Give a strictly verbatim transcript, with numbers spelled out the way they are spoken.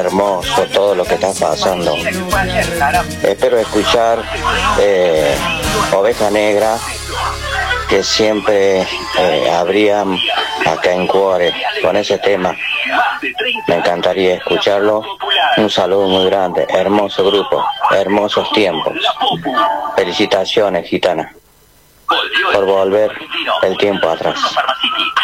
Hermoso todo lo que está pasando. Espero escuchar eh, Oveja Negra, que siempre eh, habría acá en Cuore con ese tema. Me encantaría escucharlo. Un saludo muy grande, hermoso grupo, hermosos tiempos. Felicitaciones, gitana, por volver el tiempo atrás.